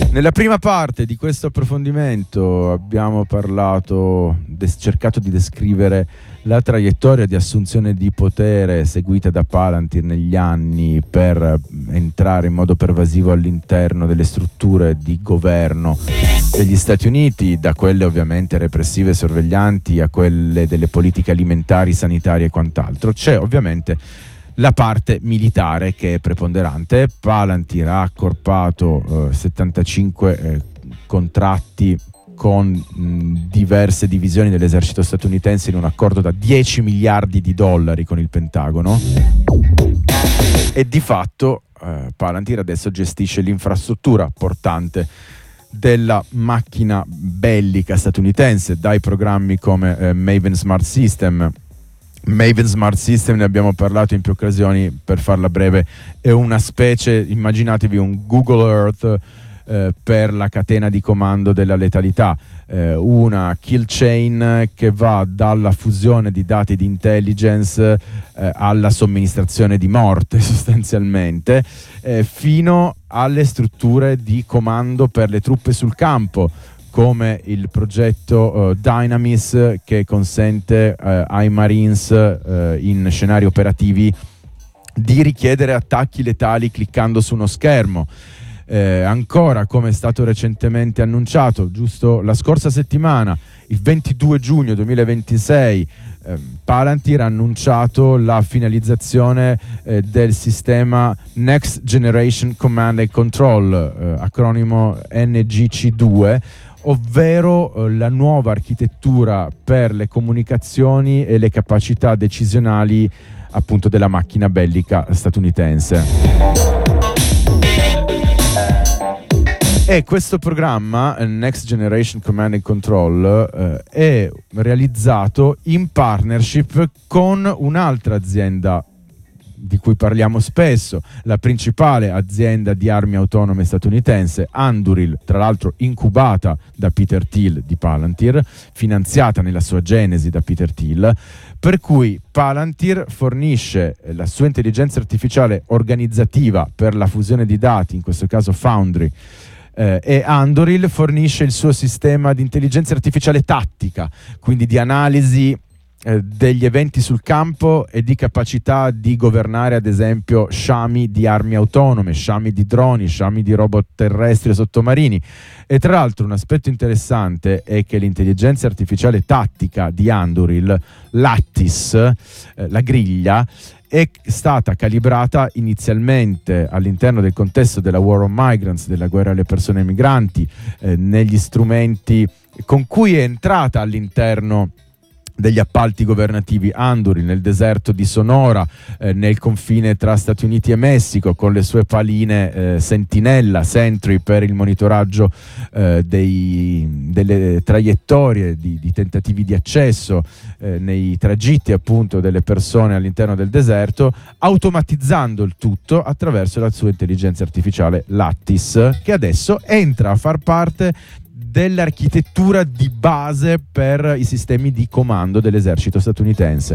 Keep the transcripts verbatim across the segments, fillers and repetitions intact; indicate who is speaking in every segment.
Speaker 1: Nella prima parte di questo approfondimento abbiamo parlato, des- cercato di descrivere la traiettoria di assunzione di potere seguita da Palantir negli anni per entrare in modo pervasivo all'interno delle strutture di governo degli Stati Uniti, da quelle ovviamente repressive e sorveglianti a quelle delle politiche alimentari, sanitarie e quant'altro. C'è ovviamente la parte militare che è preponderante. Palantir ha accorpato eh, settantacinque eh, contratti con mh, diverse divisioni dell'esercito statunitense in un accordo da dieci miliardi di dollari con il Pentagono, e di fatto eh, Palantir adesso gestisce l'infrastruttura portante della macchina bellica statunitense, dai programmi come eh, Maven Smart System. Maven Smart System, ne abbiamo parlato in più occasioni, per farla breve è una specie, immaginatevi un Google Earth eh, per la catena di comando della letalità, eh, una kill chain che va dalla fusione di dati di intelligence eh, alla somministrazione di morte sostanzialmente, eh, fino alle strutture di comando per le truppe sul campo, come il progetto uh, Dynamis, che consente uh, ai Marines uh, in scenari operativi di richiedere attacchi letali cliccando su uno schermo. Eh, ancora, come è stato recentemente annunciato, giusto la scorsa settimana, il ventidue giugno duemilaventisei, eh, Palantir ha annunciato la finalizzazione eh, del sistema Next Generation Command and Control, eh, acronimo N G C due, ovvero eh, la nuova architettura per le comunicazioni e le capacità decisionali appunto della macchina bellica statunitense. E questo programma, Next Generation Command and Control, eh, è realizzato in partnership con un'altra azienda di cui parliamo spesso, la principale azienda di armi autonome statunitense, Anduril, tra l'altro incubata da Peter Thiel di Palantir, finanziata nella sua genesi da Peter Thiel, per cui Palantir fornisce la sua intelligenza artificiale organizzativa per la fusione di dati, in questo caso Foundry, eh, e Anduril fornisce il suo sistema di intelligenza artificiale tattica, quindi di analisi eh, degli eventi sul campo e di capacità di governare ad esempio sciami di armi autonome, sciami di droni, sciami di robot terrestri o sottomarini. E tra l'altro un aspetto interessante è che l'intelligenza artificiale tattica di Anduril, Lattice, eh, la griglia, è stata calibrata inizialmente all'interno del contesto della War on Migrants, della guerra alle persone migranti, eh, negli strumenti con cui è entrata all'interno degli appalti governativi Anduril, nel deserto di Sonora, eh, nel confine tra Stati Uniti e Messico, con le sue paline eh, Sentinella, Sentry, per il monitoraggio eh, dei, delle traiettorie di, di tentativi di accesso eh, nei tragitti appunto delle persone all'interno del deserto, automatizzando il tutto attraverso la sua intelligenza artificiale Lattice, che adesso entra a far parte dell'architettura di base per i sistemi di comando dell'esercito statunitense.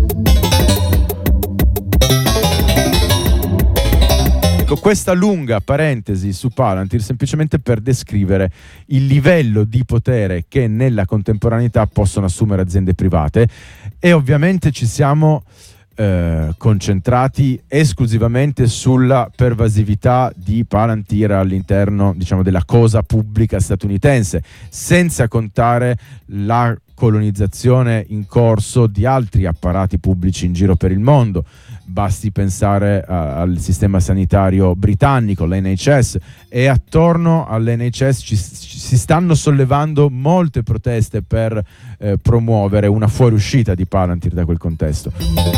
Speaker 1: Ecco, questa lunga parentesi su Palantir semplicemente per descrivere il livello di potere che nella contemporaneità possono assumere aziende private, e ovviamente ci siamo Eh, concentrati esclusivamente sulla pervasività di Palantir all'interno, diciamo, della cosa pubblica statunitense, senza contare la colonizzazione in corso di altri apparati pubblici in giro per il mondo. Basti pensare a, al sistema sanitario britannico, l'N H S, e attorno all'N H S ci, ci si stanno sollevando molte proteste per eh, promuovere una fuoriuscita di Palantir da quel contesto.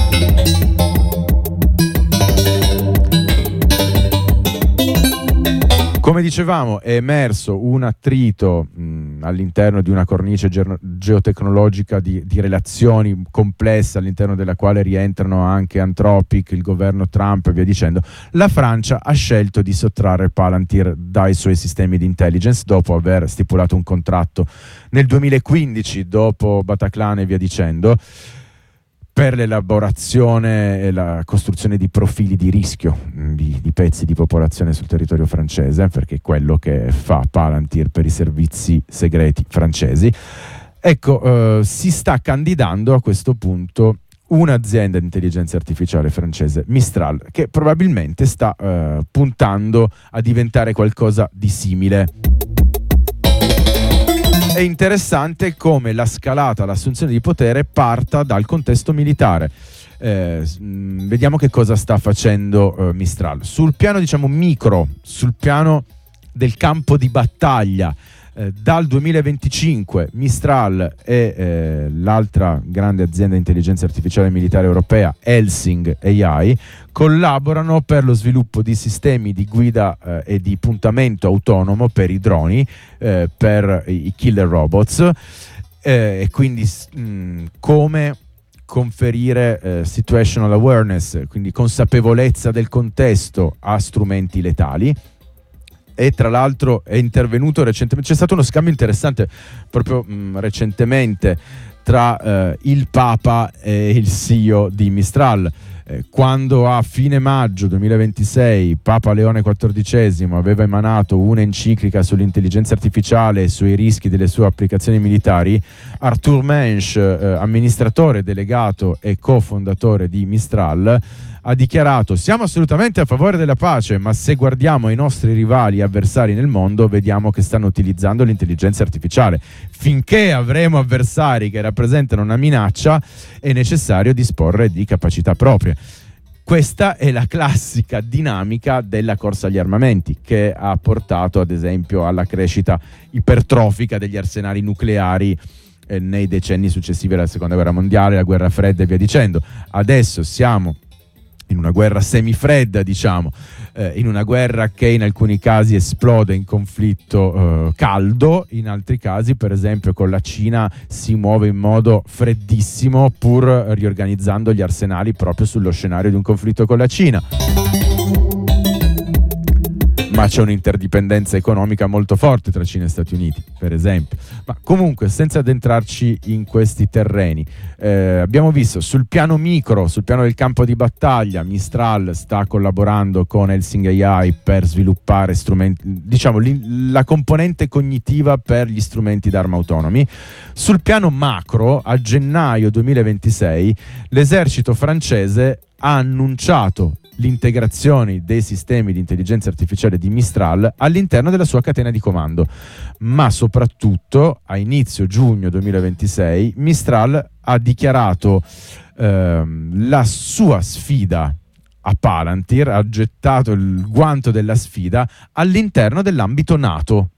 Speaker 1: Come dicevamo, è emerso un attrito mh, all'interno di una cornice ge- geotecnologica di, di relazioni complesse, all'interno della quale rientrano anche Anthropic, il governo Trump e via dicendo. La Francia ha scelto di sottrarre Palantir dai suoi sistemi di intelligence dopo aver stipulato un contratto nel duemilaquindici, dopo Bataclan e via dicendo. per l'elaborazione e la costruzione di profili di rischio di, di pezzi di popolazione sul territorio francese, perché è quello che fa Palantir per i servizi segreti francesi. Ecco, eh, si sta candidando a questo punto un'azienda di intelligenza artificiale francese, Mistral, che probabilmente sta eh, puntando a diventare qualcosa di simile. È interessante come la scalata, l'assunzione di potere parta dal contesto militare. Eh, mh, vediamo che cosa sta facendo eh, Mistral. Sul piano, diciamo, micro, sul piano del campo di battaglia, eh, dal duemilaventicinque Mistral e eh, l'altra grande azienda di intelligenza artificiale militare europea, Helsing A I, collaborano per lo sviluppo di sistemi di guida eh, e di puntamento autonomo per i droni, eh, per i killer robots, eh, e quindi mh, come conferire eh, situational awareness, quindi consapevolezza del contesto a strumenti letali. E tra l'altro è intervenuto recentemente, c'è stato uno scambio interessante proprio mh, recentemente tra eh, il Papa e il C E O di Mistral, eh, quando a fine maggio duemilaventisei Papa Leone quattordicesimo aveva emanato un'enciclica sull'intelligenza artificiale e sui rischi delle sue applicazioni militari. Arthur Mensch, eh, amministratore delegato e cofondatore di Mistral, ha dichiarato: siamo assolutamente a favore della pace, ma se guardiamo i nostri rivali e avversari nel mondo vediamo che stanno utilizzando l'intelligenza artificiale. Finché avremo avversari che rappresentano una minaccia è necessario disporre di capacità proprie. Questa è la classica dinamica della corsa agli armamenti, che ha portato ad esempio alla crescita ipertrofica degli arsenali nucleari eh, nei decenni successivi alla seconda guerra mondiale, la guerra fredda e via dicendo. Adesso siamo in una guerra semifredda, diciamo, eh, in una guerra che in alcuni casi esplode in conflitto eh, caldo, in altri casi, per esempio con la Cina, si muove in modo freddissimo, pur riorganizzando gli arsenali proprio sullo scenario di un conflitto con la Cina. Ma c'è un'interdipendenza economica molto forte tra Cina e Stati Uniti, per esempio. Ma comunque, senza addentrarci in questi terreni, eh, abbiamo visto sul piano micro, sul piano del campo di battaglia, Mistral sta collaborando con Helsing A I per sviluppare strumenti, diciamo, la componente cognitiva per gli strumenti d'arma autonomi. Sul piano macro, a gennaio duemilaventisei, l'esercito francese ha annunciato l'integrazione dei sistemi di intelligenza artificiale di Mistral all'interno della sua catena di comando, ma soprattutto a inizio giugno duemilaventisei Mistral ha dichiarato ehm, la sua sfida a Palantir, ha gettato il guanto della sfida all'interno dell'ambito NATO.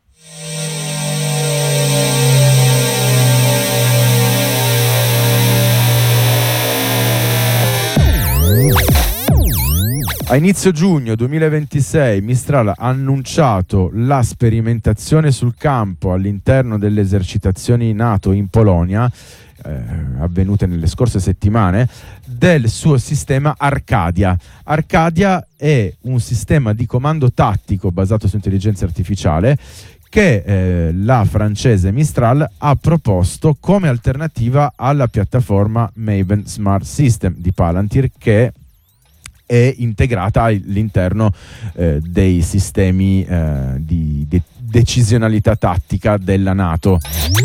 Speaker 1: A inizio giugno duemilaventisei Mistral ha annunciato la sperimentazione sul campo all'interno delle esercitazioni NATO in Polonia, eh, avvenute nelle scorse settimane, del suo sistema Arcadia. Arcadia è un sistema di comando tattico basato su intelligenza artificiale che eh, la francese Mistral ha proposto come alternativa alla piattaforma Maven Smart System di Palantir, che è integrata all'interno eh, dei sistemi eh, di de- decisionalità tattica della NATO.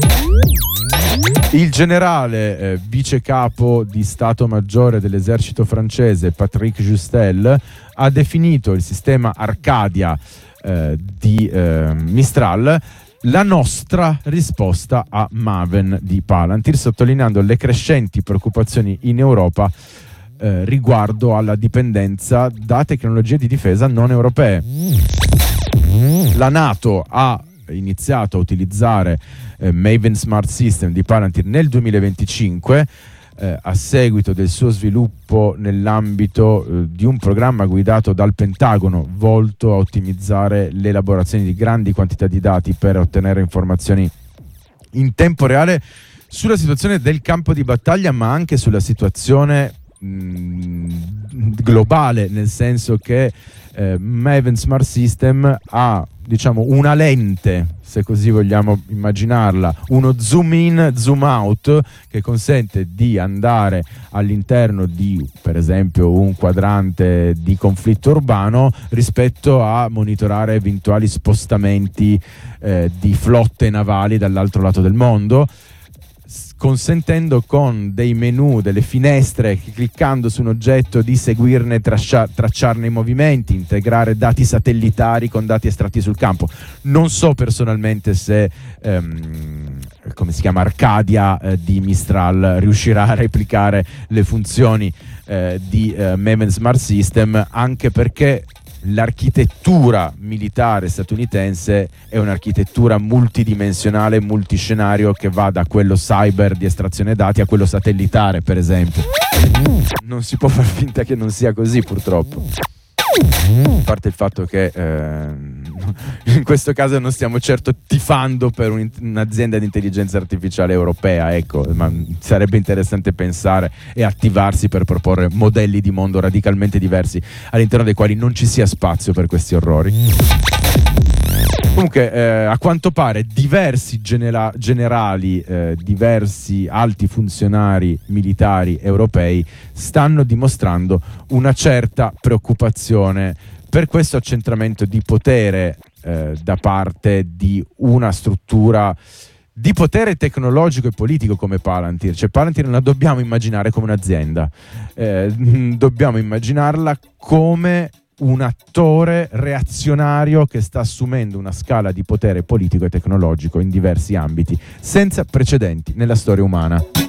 Speaker 1: Il generale eh, vice capo di Stato Maggiore dell'esercito francese Patrick Justel ha definito il sistema Arcadia eh, di eh, Mistral la nostra risposta a Maven di Palantir, sottolineando le crescenti preoccupazioni in Europa Eh, riguardo alla dipendenza da tecnologie di difesa non europee. La NATO ha iniziato a utilizzare eh, Maven Smart System di Palantir nel duemilaventicinque eh, a seguito del suo sviluppo nell'ambito eh, di un programma guidato dal Pentagono volto a ottimizzare l'elaborazione di grandi quantità di dati per ottenere informazioni in tempo reale sulla situazione del campo di battaglia, ma anche sulla situazione globale, nel senso che eh, Maven Smart System ha, diciamo, una lente, se così vogliamo immaginarla, uno zoom in, zoom out, che consente di andare all'interno di, per esempio, un quadrante di conflitto urbano rispetto a monitorare eventuali spostamenti eh, di flotte navali dall'altro lato del mondo, consentendo con dei menu, delle finestre, cliccando su un oggetto, di seguirne, traccia, tracciarne i movimenti, integrare dati satellitari con dati estratti sul campo. Non so personalmente se ehm, come si chiama Arcadia eh, di Mistral riuscirà a replicare le funzioni eh, di eh, Maven Smart System, anche perché l'architettura militare statunitense è un'architettura multidimensionale, multiscenario, che va da quello cyber di estrazione dati a quello satellitare, per esempio. Non si può far finta che non sia così, purtroppo. A parte il fatto che eh, in questo caso non stiamo certo tifando per un, un'azienda di intelligenza artificiale europea, ecco, ma sarebbe interessante pensare e attivarsi per proporre modelli di mondo radicalmente diversi all'interno dei quali non ci sia spazio per questi orrori. Comunque, eh, a quanto pare diversi genera- generali, eh, diversi alti funzionari militari europei stanno dimostrando una certa preoccupazione per questo accentramento di potere eh, da parte di una struttura di potere tecnologico e politico come Palantir. Cioè, Palantir non la dobbiamo immaginare come un'azienda, eh, dobbiamo immaginarla come un attore reazionario che sta assumendo una scala di potere politico e tecnologico in diversi ambiti senza precedenti nella storia umana.